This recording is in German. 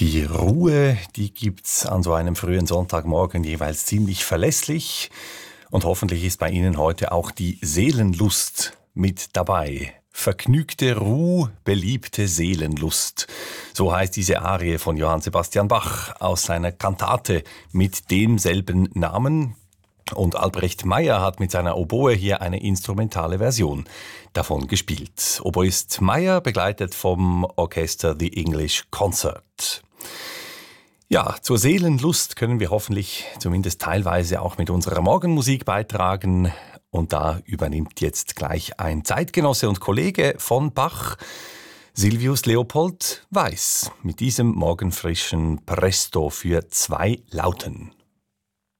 Die Ruhe, die gibt's an so einem frühen Sonntagmorgen jeweils ziemlich verlässlich. Und hoffentlich ist bei Ihnen heute auch die Seelenlust mit dabei. Vergnügte Ruhe, beliebte Seelenlust. So heißt diese Arie von Johann Sebastian Bach aus seiner Kantate mit demselben Namen. Und Albrecht Meyer hat mit seiner Oboe hier eine instrumentale Version davon gespielt. Oboist Meyer, begleitet vom Orchester The English Concert. Ja, zur Seelenlust können wir hoffentlich zumindest teilweise auch mit unserer Morgenmusik beitragen. Und da übernimmt jetzt gleich ein Zeitgenosse und Kollege von Bach, Silvius Leopold Weiß, mit diesem morgenfrischen Presto für 2 Lauten.